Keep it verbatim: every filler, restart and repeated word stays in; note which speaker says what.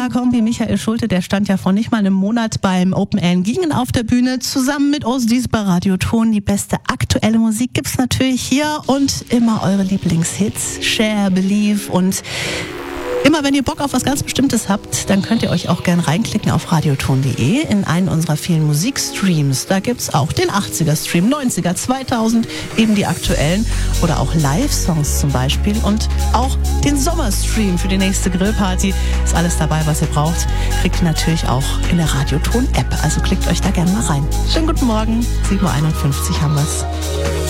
Speaker 1: Kombi Michael Schulte, der stand ja vor nicht mal einem Monat beim Open Air in Gingen auf der Bühne. Zusammen mit Osiris bei Radioton. Die beste aktuelle Musik gibt's natürlich hier und immer eure Lieblingshits. Share, Believe und immer wenn ihr Bock auf was ganz Bestimmtes habt, dann könnt ihr euch auch gern reinklicken auf radioton punkt de in einen unserer vielen Musikstreams. Da gibt's auch den achtziger-Stream, neunziger, zweitausend, eben die aktuellen oder auch Live-Songs zum Beispiel und auch den Sommerstream für die nächste Grillparty. Ist alles dabei, was ihr braucht. Kriegt ihr natürlich auch in der Radioton-App. Also klickt euch da gerne mal rein. Schönen guten Morgen, sieben Uhr einundfünfzig haben wir's.